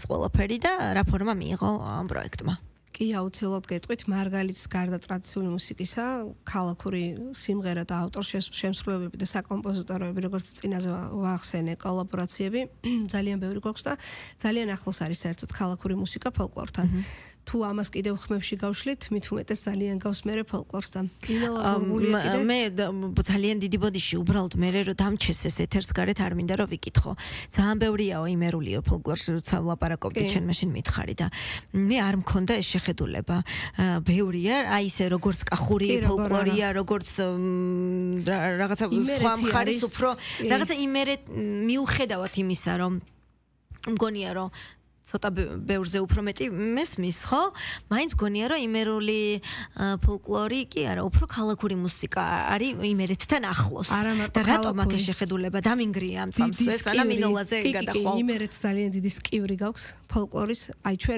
ყველაფერი და რა ფორმა მიიღო ამ პროექტმა. კი, აუცილებლად გეტყვით, მარგალიტის გარდა ტრადიციული მუსიკისა, ქალაქური სიმღერა და ავტორშემსრულებლები და საკომპოზიტორები, როგორც წინაზე ვახსენე, კოლაბორაციები ძალიან ბევრი გვაქვს და ძალიან ახლოს არის საერთოდ ქალაქური მუსიკა ფოლკლორთან. თუ ამას კიდევ ხმებში გავშლით, მით უმეტეს ძალიან გავს მერე ფოლკლორს და მე ძალიან დიდი ბოდიში უბრალოდ მე რომ დამჩეს ეს ეთერს გარეთ არ მინდა რომ ვიკითხო. ძალიან ბევრიაო იმერულიო ფოლკლორს როცა ვლაპარაკობდი ჩვენ მაშინ მითხარი და მე არ მქონდა ეს შეხედულება. ბევრია, აი ისე როგორც კახური ფოლკლორია, როგორც რაღაცა სხვა მხარის უფრო რაღაცა იმერე მიუხედავად იმისა რომ მგონია რომ ცოტა ბევრზე უფრო მეტი მესმის, ხო? მაინც გონია რომ იმერული ფოლკლორი კი არა, უფრო ქალაქური მუსიკა არის იმერეთთან ახლოს. და რატომ აქ შეხედულება დამინგრია ამ წამს, სანამ ინოლაზე გადახვალ. იმერეთს ძალიან დიდი სკივრი გაქვს ფოლკლორის, აი ჩვენ